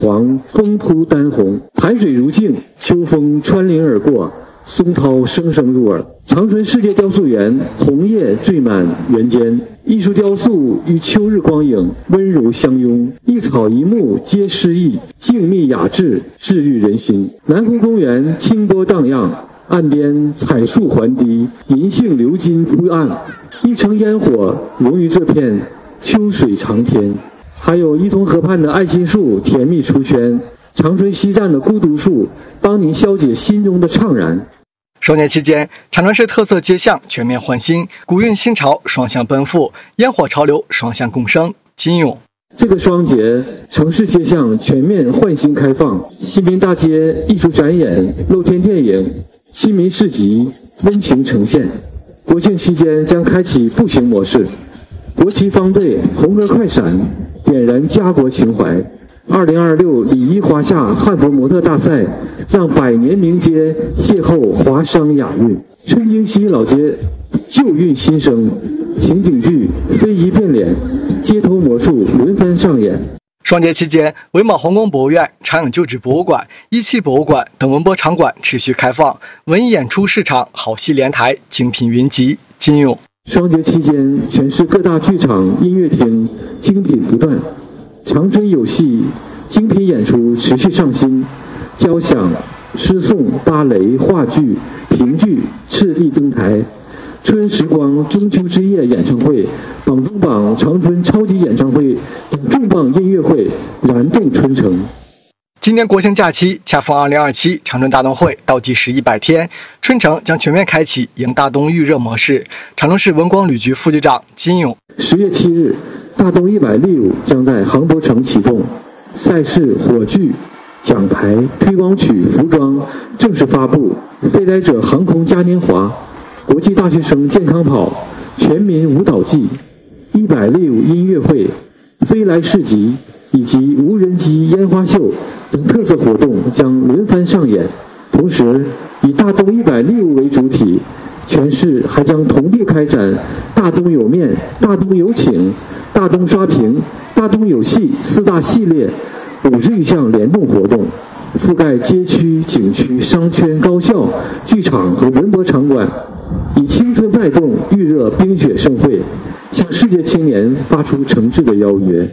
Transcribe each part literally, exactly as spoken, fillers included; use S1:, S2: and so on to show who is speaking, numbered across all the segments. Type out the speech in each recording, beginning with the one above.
S1: 黄风扑丹红，潭水如镜，秋风穿林而过，松涛声声入耳。长春世界雕塑园红叶缀满园间，艺术雕塑与秋日光影温柔相拥，一草一木皆诗意，静谧雅致，治愈人心。南湖公园清波荡漾，岸边彩树环堤，银杏流金铺岸，一城烟火融于这片秋水长天。还有伊通河畔的爱心树甜蜜出圈，长春西站的孤独树帮您消解心中的怅然。
S2: 双节期间，长春市特色街巷全面换新，古韵新潮双向奔赴，烟火潮流双向共生。金勇，
S1: 这个双节，城市街巷全面换新开放，新民大街艺术展演、露天电影、新民市集温情呈现。国庆期间将开启步行模式，国旗方队红歌快闪，点燃家国情怀。二零二六礼仪华夏汉服模特大赛，让百年名街邂逅华商雅韵。春京西老街旧韵新生，情景剧非遗变脸，街头魔术轮番上演。
S2: 双节期间，伪满皇宫博物院、长影旧址博物馆、一汽博物馆等文博场馆持续开放，文艺演出市场好戏连台，精品云集。金勇，
S1: 双节期间，全市各大剧场、音乐厅精品不断，长春有戏精品演出持续上新，交响、诗颂、芭蕾、话剧、评剧赤地登台。春时光中秋之夜演唱会、榜中榜长春超级演唱会等重磅音乐会燃动春城。
S2: 今年国庆假期恰逢二零二七长春大冬会倒计时一百天，春城将全面开启迎大冬预热模式。长春市文光旅局副局长金勇，
S1: 十月七日，大冬一百 live 将在杭博城启动，赛事、火炬、奖牌、推广曲、服装正式发布，飞来者航空嘉年华、国际大学生健康跑、全民舞蹈季、一百 live 音乐会、飞来市集以及无人机烟花秀等特色活动将轮番上演。同时，以大冬一百 live 为主体，全市还将同步开展大冬有面、大冬有请、大冬刷屏、大冬有戏四大系列五十余项联动活动，覆盖街区、景区、商圈、高校、剧场和文博场馆，以青春带动预热冰雪盛会，向世界青年发出诚挚的邀约。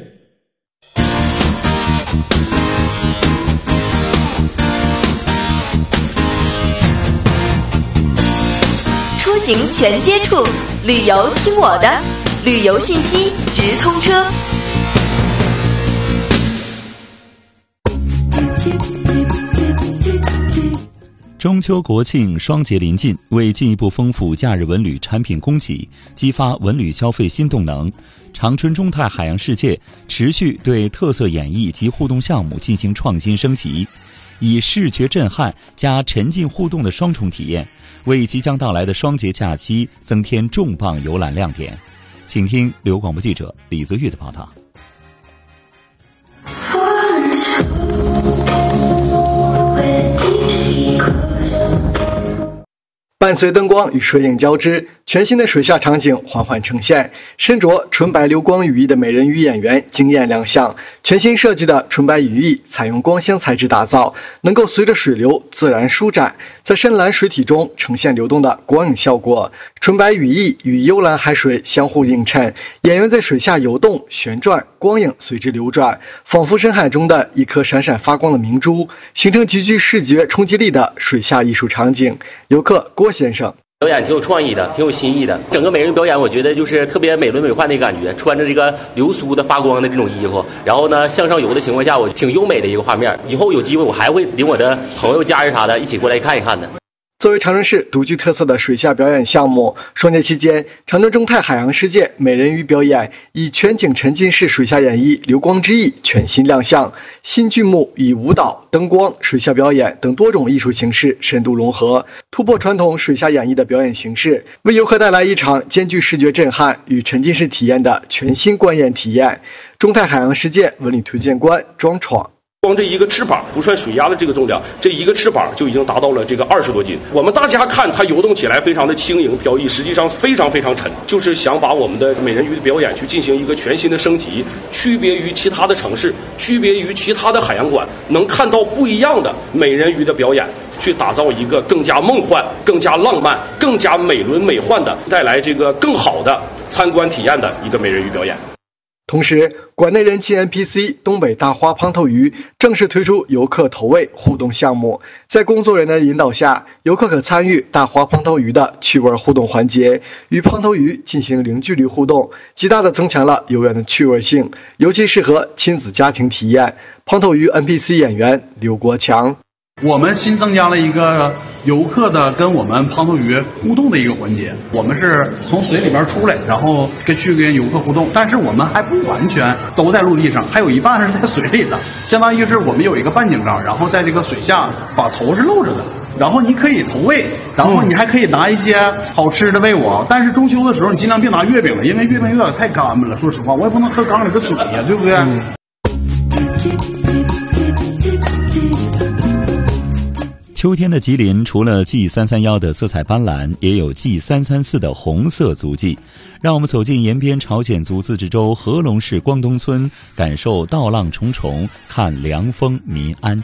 S3: 出行全接触，旅游听我的，旅游信息直通车。
S4: 中秋国庆双节临近，为进一步丰富假日文旅产品供给，激发文旅消费新动能，长春中泰海洋世界持续对特色演绎及互动项目进行创新升级，以视觉震撼加沉浸互动的双重体验，为即将到来的双节假期增添重磅游览亮点。请听刘广播记者李泽玉的报道。
S2: 伴随灯光与水影交织，全新的水下场景缓缓呈现。身着纯白流光羽翼的美人鱼演员惊艳亮相，全新设计的纯白羽翼采用光纤材质打造，能够随着水流自然舒展，在深蓝水体中呈现流动的光影效果。纯白羽翼与幽蓝海水相互映衬，演员在水下游动旋转，光影随之流转，仿佛深海中的一颗闪闪发光的明珠，形成极具视觉冲击力的水下艺术场景。游客郭先生，
S5: 表演挺有创意的，挺有新意的。整个美人鱼表演，我觉得就是特别美轮美奂的感觉，穿着这个流苏的发光的这种衣服，然后呢向上游的情况下，我挺优美的一个画面。以后有机会，我还会领我的朋友、家人啥的一起过来看一看的。
S2: 作为长春市独具特色的水下表演项目，双节期间，长春中泰海洋世界美人鱼表演以全景沉浸式水下演绎流光之翼全新亮相，新剧目以舞蹈、灯光、水下表演等多种艺术形式深度融合，突破传统水下演绎的表演形式，为游客带来一场兼具视觉震撼与沉浸式体验的全新观演体验。中泰海洋世界文旅推荐官庄闯。
S6: 光这一个翅膀不算水鸭的这个重量，这一个翅膀就已经达到了这个二十多斤。我们大家看它游动起来非常的轻盈飘逸，实际上非常非常沉，就是想把我们的美人鱼的表演去进行一个全新的升级，区别于其他的城市，区别于其他的海洋馆，能看到不一样的美人鱼的表演，去打造一个更加梦幻、更加浪漫、更加美轮美奂的，带来这个更好的参观体验的一个美人鱼表演。
S2: 同时，馆内人气 N P C 东北大花胖头鱼正式推出游客投喂互动项目，在工作人员的引导下，游客可参与大花胖头鱼的趣味互动环节，与胖头鱼进行零距离互动，极大地增强了游园的趣味性，尤其适合亲子家庭体验。胖头鱼 N P C 演员刘国强。
S7: 我们新增加了一个游客的跟我们胖头鱼互动的一个环节，我们是从水里边出来，然后跟去跟游客互动，但是我们还不完全都在陆地上，还有一半是在水里的，相当于是我们有一个半井缸，然后在这个水下把头是露着的，然后你可以投喂，然后你还可以拿一些好吃的喂我，但是中秋的时候你尽量别拿月饼了，因为月饼有点太干了，说实话我也不能喝缸里的水呀，对不对？嗯
S4: 秋天的吉林除了 G 三三一 的色彩斑斓，也有 G 三三四 的红色足迹。让我们走进延边朝鲜族自治州合龙市光东村，感受稻浪重重，看凉风民安。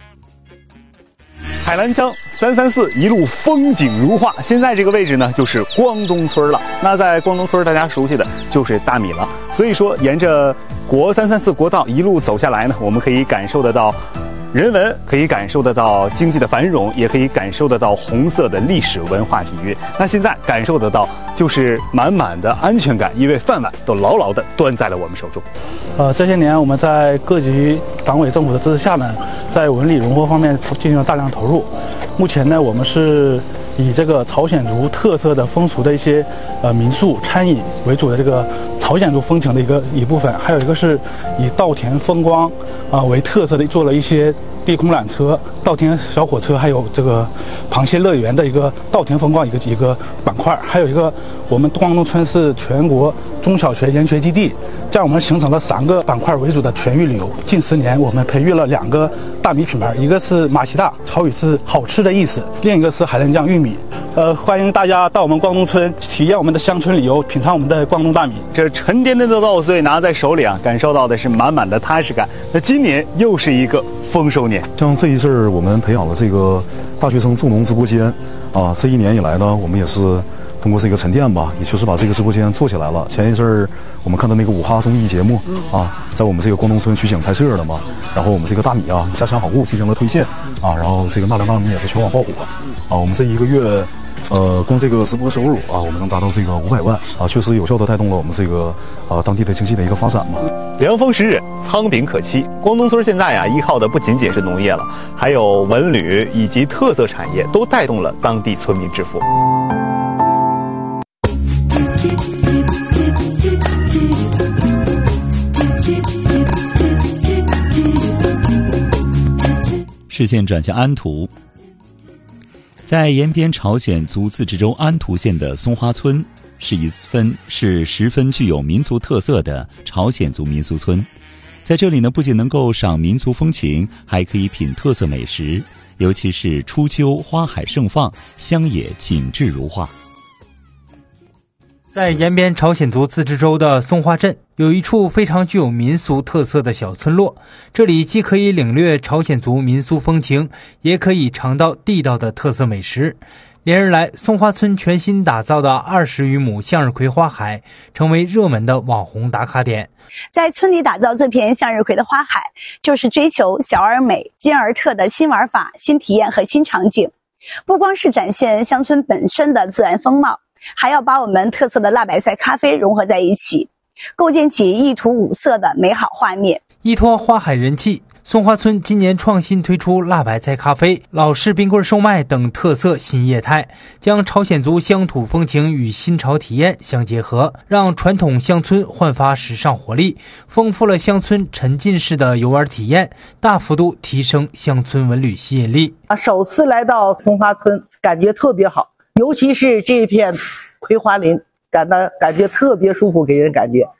S8: 海澜乡三三四一路风景如画，现在这个位置呢就是光东村了。那在光东村大家熟悉的就是大米了，所以说沿着国三三四国道一路走下来呢，我们可以感受得到人文，可以感受得到经济的繁荣，也可以感受得到红色的历史文化底蕴。那现在感受得到就是满满的安全感，因为饭碗都牢牢地端在了我们手中。
S9: 呃，这些年我们在各级党委政府的支持下呢，在文旅融合方面进行了大量投入。目前呢，我们是以这个朝鲜族特色的风俗的一些呃民宿、餐饮为主的这个朝鲜族风情的一个一部分，还有一个是以稻田风光啊、呃、为特色的做了一些低空缆车、稻田小火车，还有这个螃蟹乐园的一个稻田风光一个一个板块，还有一个我们光东村是全国中小学研学基地，这样我们形成了三个板块为主的全域旅游。近十年，我们培育了两个大米品牌，一个是马西大，潮语是好吃的意思；另一个是海南酱玉米。呃，欢迎大家到我们光东村体验我们的乡村旅游，品尝我们的光东大米。
S8: 这沉甸甸的稻穗拿在手里啊，感受到的是满满的踏实感。那今年又是一个丰收年，
S10: 像这一次儿我们培养了这个大学生助农直播间啊，这一年以来呢，我们也是通过这个沉淀吧，也确实把这个直播间做起来了。前一阵儿我们看到那个五哈综艺节目啊，在我们这个光东村取景拍摄的嘛，然后我们这个大米啊家乡好物进行了推荐啊，然后这个纳凉大米也是全网爆火啊，我们这一个月呃，光这个直播收入啊，我们能达到这个五百万啊，确实有效的带动了我们这个啊当地的经济的一个发展嘛。
S8: 凉风时日，仓廪可期。光东村现在啊，依靠的不仅仅是农业了，还有文旅以及特色产业，都带动了当地村民致富。
S4: 视线转向安图。在延边朝鲜族自治州安图县的松花村，是一分是十分具有民族特色的朝鲜族民俗村。在这里呢，不仅能够赏民族风情，还可以品特色美食，尤其是初秋花海盛放，乡野景致如画。
S11: 在延边朝鲜族自治州的松花镇，有一处非常具有民俗特色的小村落，这里既可以领略朝鲜族民俗风情，也可以尝到地道的特色美食。连日来，松花村全新打造的二十余亩向日葵花海成为热门的网红打卡点。
S12: 在村里打造这片向日葵的花海，就是追求小而美、精而特的新玩法、新体验和新场景。不光是展现乡村本身的自然风貌，还要把我们特色的辣白菜咖啡融合在一起，构建起一图五色的美好画面。
S11: 依托花海人气，松花村今年创新推出辣白菜咖啡、老式冰棍售卖等特色新业态，将朝鲜族乡土风情与新潮体验相结合，让传统乡村焕发时尚活力，丰富了乡村沉浸式的游玩体验，大幅度提升乡村文旅吸引力。
S13: 首次来到松花村，感觉特别好，尤其是这片葵花林，感到感觉特别舒服，给人感觉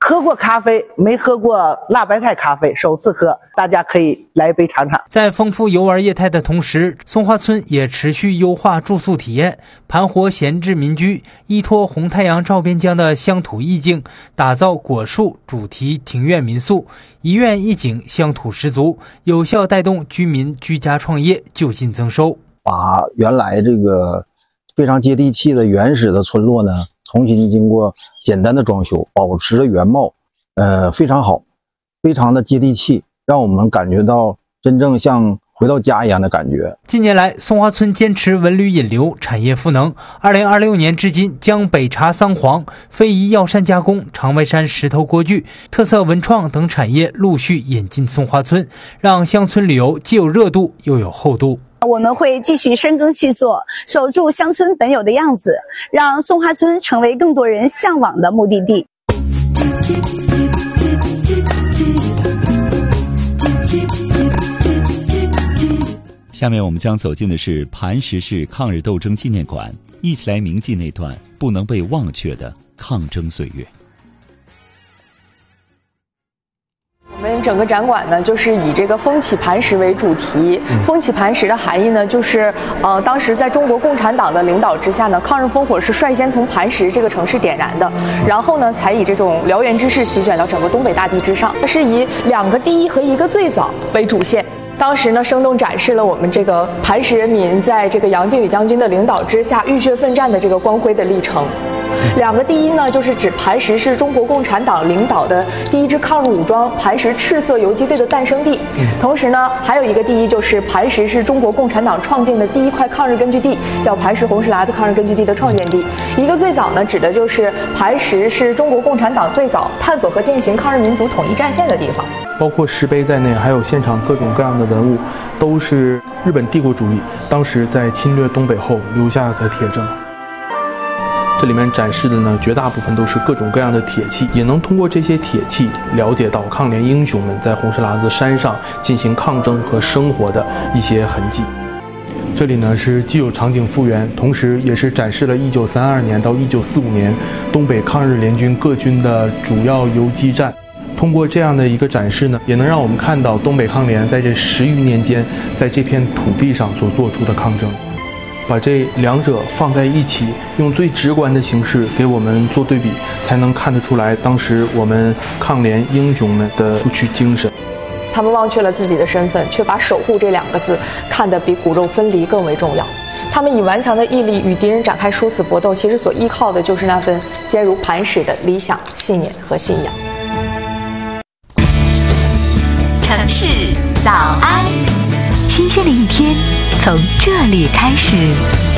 S13: 喝过咖啡没喝过辣白菜咖啡，首次喝，大家可以来一杯尝尝。
S11: 在丰富游玩业态的同时，松花村也持续优化住宿体验，盘活闲置民居，依托红太阳照边疆的乡土意境，打造果树主题庭院民宿，一院一景，乡土十足，有效带动居民居家创业，就近增收。
S14: 把原来这个非常接地气的原始的村落呢，重新经过简单的装修，保持了原貌，呃，非常好，非常的接地气，让我们感觉到真正像回到家一样的感觉。
S11: 近年来，松花村坚持文旅引流、产业赋能。二零二六年至今，将北茶桑黄、非遗药膳加工、长白山石头锅具、特色文创等产业陆续引进松花村，让乡村旅游既有热度又有厚度。
S12: 我们会继续深耕细作，守住乡村本有的样子，让松花村成为更多人向往的目的地。
S4: 下面我们将走进的是磐石市抗日斗争纪念馆，一起来铭记那段不能被忘却的抗争岁月。
S15: 我们整个展馆呢，就是以这个风起磐石为主题。风起磐石的含义呢，就是呃，当时在中国共产党的领导之下呢，抗日烽火是率先从磐石这个城市点燃的，然后呢，才以这种燎原之势席卷到整个东北大地之上。它是以两个第一和一个最早为主线。当时呢，生动展示了我们这个磐石人民在这个杨靖宇将军的领导之下浴血奋战的这个光辉的历程。两个第一呢，就是指磐石是中国共产党领导的第一支抗日武装磐石赤色游击队的诞生地。同时呢，还有一个第一，就是磐石是中国共产党创建的第一块抗日根据地，叫磐石红石喇子抗日根据地的创建地。一个最早呢，指的就是磐石是中国共产党最早探索和践行抗日民族统一战线的地方。
S16: 包括石碑在内，还有现场各种各样的文物，都是日本帝国主义当时在侵略东北后留下的铁证。这里面展示的呢，绝大部分都是各种各样的铁器，也能通过这些铁器了解到抗联英雄们在红石喇子山上进行抗争和生活的一些痕迹。这里呢是既有场景复原，同时也是展示了一九三二年到一九四五年东北抗日联军各军的主要游击战。通过这样的一个展示呢，也能让我们看到东北抗联在这十余年间在这片土地上所做出的抗争。把这两者放在一起，用最直观的形式给我们做对比，才能看得出来当时我们抗联英雄们的不屈精神。
S15: 他们忘却了自己的身份，却把守护这两个字看得比骨肉分离更为重要。他们以顽强的毅力与敌人展开殊死搏斗，其实所依靠的就是那份坚如磐石的理想、信念和信仰。
S3: 城市早安，新鲜的一天从这里开始。